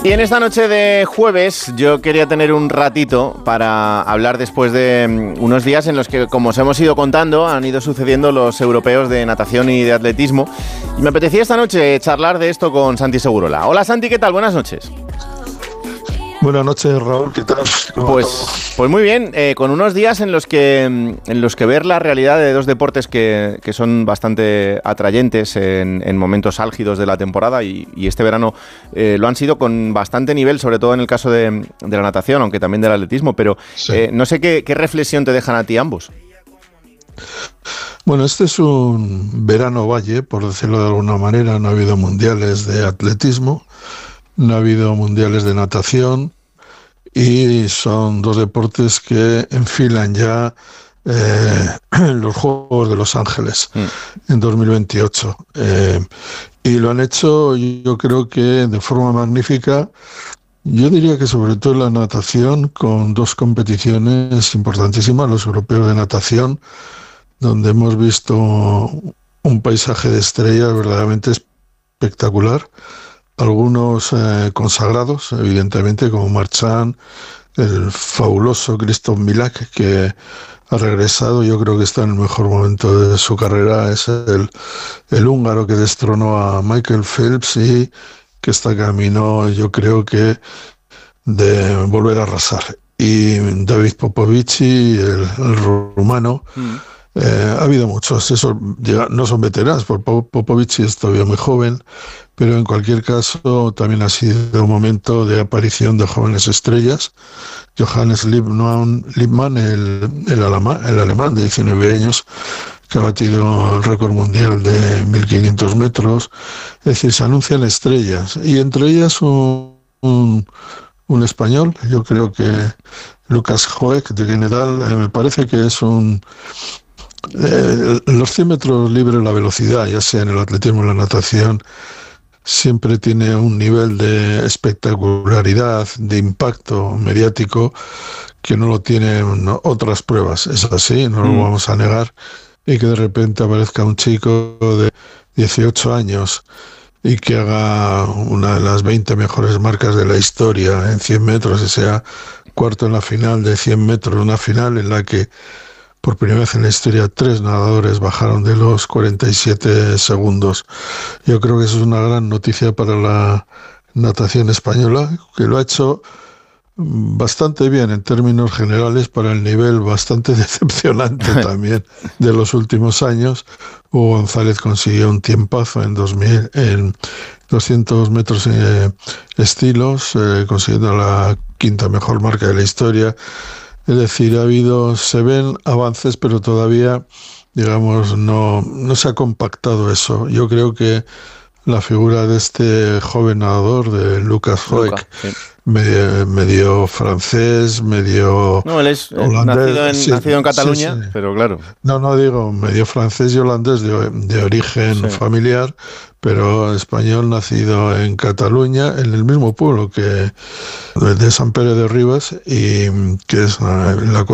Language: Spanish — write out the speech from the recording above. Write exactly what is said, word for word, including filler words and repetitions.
Y en esta noche de jueves yo quería tener un ratito para hablar después de unos días en los que, como os hemos ido contando, han ido sucediendo los europeos de natación y de atletismo. Y me apetecía esta noche charlar de esto con Santi Segurola. Hola Santi, ¿qué tal? Buenas noches. Buenas noches, Raúl, ¿qué tal? Pues, pues muy bien, eh, con unos días en los que en los que ver la realidad de dos deportes que, que son bastante atrayentes en, en momentos álgidos de la temporada y, y este verano eh, lo han sido con bastante nivel, sobre todo en el caso de, de la natación, aunque también del atletismo, pero sí. eh, no sé qué, qué reflexión te dejan a ti ambos. Bueno, este es un verano valle, por decirlo de alguna manera. No ha habido mundiales de atletismo, no ha habido mundiales de natación y son dos deportes que enfilan ya eh, los Juegos de Los Ángeles mm. en dos mil veintiocho. Eh, y lo han hecho, yo creo que de forma magnífica. Yo diría que sobre todo la natación, con dos competiciones importantísimas, los europeos de natación, donde hemos visto un paisaje de estrellas verdaderamente espectacular. Algunos eh, consagrados, evidentemente, como Marchand, el fabuloso Christoph Milak, que ha regresado, yo creo que está en el mejor momento de su carrera, es el, el húngaro que destronó a Michael Phelps y que está camino, yo creo que, de volver a arrasar. Y David Popovici, el, el rumano, mm. Eh, ha habido muchos, esos no son veteranos, porque Popovici es todavía muy joven, pero en cualquier caso también ha sido un momento de aparición de jóvenes estrellas. Johannes Liebmann, Liebmann el, el, alemán, el alemán de diecinueve años, que ha batido el récord mundial de mil quinientos metros. Es decir, se anuncian estrellas, y entre ellas un, un, un español, yo creo que Lucas Hoek de General, eh, me parece que es un... Eh, los cien metros libres, la velocidad, ya sea en el atletismo o en la natación, siempre tiene un nivel de espectacularidad, de impacto mediático que no lo tienen otras pruebas. Es así, no mm. lo vamos a negar. Y que de repente aparezca un chico de dieciocho años y que haga una de las veinte mejores marcas de la historia en cien metros y sea cuarto en la final de cien metros, una final en la que por primera vez en la historia tres nadadores bajaron de los cuarenta y siete segundos. Yo creo que eso es una gran noticia para la natación española, que lo ha hecho bastante bien en términos generales para el nivel bastante decepcionante también de los últimos años. Hugo González consiguió un tiempazo en dos mil en doscientos metros eh, estilos, eh, consiguiendo la quinta mejor marca de la historia. Es decir, ha habido, se ven avances, pero todavía, digamos, no, no se ha compactado eso. Yo creo que la figura de este joven nadador, de Lucas Hoek, Luca, sí. medio, medio francés, medio no, él es holandés, nacido en, sí, nacido en Cataluña, sí, sí. pero claro. No, no digo medio francés y holandés de, de origen sí. familiar, pero español nacido en Cataluña, en el mismo pueblo que de San Pere de Ribas, y que es la